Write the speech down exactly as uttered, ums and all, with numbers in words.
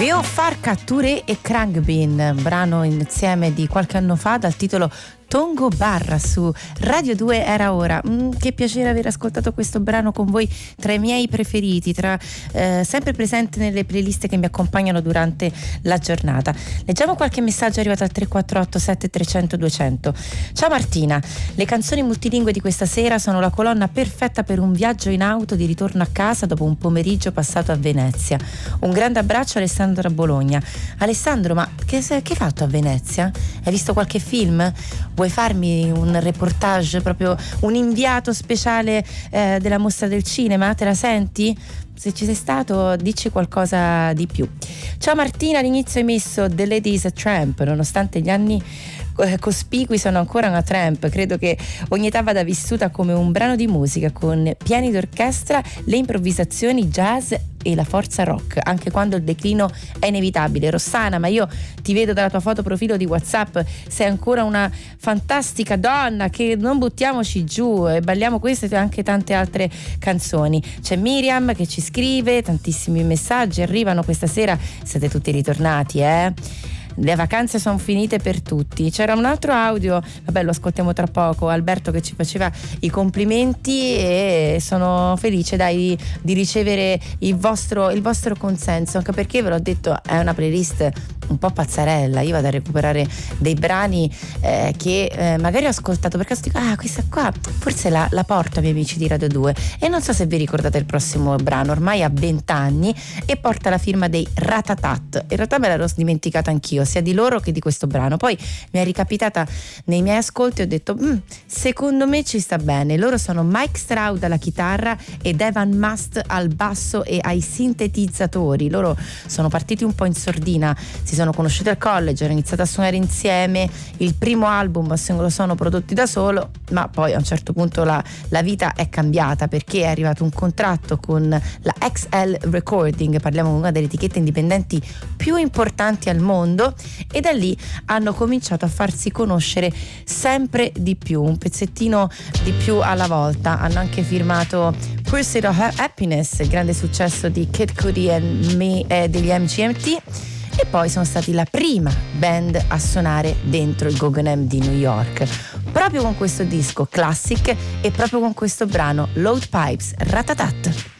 Leo Farka, Touré e Khruangbin, brano insieme di qualche anno fa dal titolo Tongo Barra su Radio due Era Ora. Mm, che piacere aver ascoltato questo brano con voi, tra i miei preferiti, tra eh, sempre presente nelle playlist che mi accompagnano durante la giornata. Leggiamo qualche messaggio arrivato al tre quattro otto sette tre zero zero due zero zero. Ciao Martina, le canzoni multilingue di questa sera sono la colonna perfetta per un viaggio in auto di ritorno a casa dopo un pomeriggio passato a Venezia. Un grande abbraccio a Alessandro da Bologna. Alessandro, ma che, che hai fatto a Venezia? Hai visto qualche film? Vuoi farmi un reportage, proprio un inviato speciale eh, della mostra del cinema? Te la senti? Se ci sei stato, dici qualcosa di più. Ciao Martina, all'inizio hai messo The Lady is a Tramp, nonostante gli anni eh, cospicui sono ancora una tramp. Credo che ogni età vada vissuta come un brano di musica, con piani d'orchestra, le improvvisazioni jazz e la forza rock, anche quando il declino è inevitabile. Rossana, ma io ti vedo dalla tua foto profilo di WhatsApp, sei ancora una fantastica donna, che non buttiamoci giù e balliamo queste e anche tante altre canzoni. C'è Miriam che ci scrive, tantissimi messaggi arrivano questa sera, siete tutti ritornati, eh? Le vacanze sono finite per tutti. C'era un altro audio, vabbè, lo ascoltiamo tra poco, Alberto che ci faceva i complimenti, e sono felice dai di ricevere il vostro, il vostro consenso, anche perché ve l'ho detto, è una playlist un po' pazzarella. Io vado a recuperare dei brani eh, che eh, magari ho ascoltato per caso, dico ah, questa qua forse la, la porto ai miei amici di Radio due, e non so se vi ricordate il prossimo brano, ormai ha vent'anni e porta la firma dei Ratatat. In realtà me l'ero dimenticata anch'io, sia di loro che di questo brano, poi mi è ricapitata nei miei ascolti e ho detto secondo me ci sta bene. Loro sono Mike Stroud alla chitarra ed Evan Mast al basso e ai sintetizzatori. Loro sono partiti un po' in sordina, si sono conosciuti al college, hanno iniziato a suonare insieme, il primo album se lo sono prodotti da solo, ma poi a un certo punto la, la vita è cambiata, perché è arrivato un contratto con la X L Recording, parliamo di una delle etichette indipendenti più importanti al mondo, e da lì hanno cominciato a farsi conoscere sempre di più, un pezzettino di più alla volta. Hanno anche firmato Pursuit of Happiness, il grande successo di Kid Cudi e Me eh, degli M G M T, e poi sono stati la prima band a suonare dentro il Guggenheim di New York, proprio con questo disco Classic e proprio con questo brano Load Pipes Ratatat.